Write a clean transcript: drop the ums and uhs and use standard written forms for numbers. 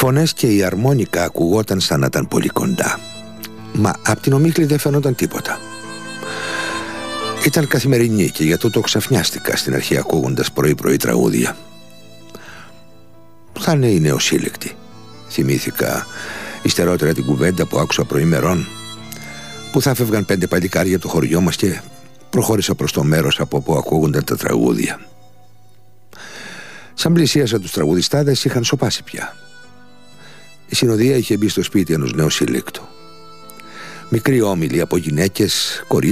φωνές και η αρμόνικα ακουγόταν σαν να ήταν πολύ κοντά. Μα απ' την ομίχλη δεν φαινόταν τίποτα. Ήταν καθημερινή και για τούτο ξαφνιάστηκα στην αρχή ακούγοντας πρωί-πρωί τραγούδια. Θα είναι η νεοσύλλεκτη, θυμήθηκα υστερότερα την κουβέντα που άκουσα προημερών, που θα φεύγαν 5 παλικάρια από το χωριό μας, και προχώρησα προς το μέρος από όπου ακούγονταν τα τραγούδια. Σαν πλησίασα τους τραγουδιστάδες, είχαν σωπάσει πια. Η συνοδεία είχε μπει στο σπίτι ενός νεοσύλλεκτου. Μικρή όμιλη από γυναίκες, κορίτσια,